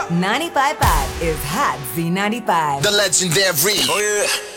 95.5 is Hot Z95. The legendary. Oh yeah.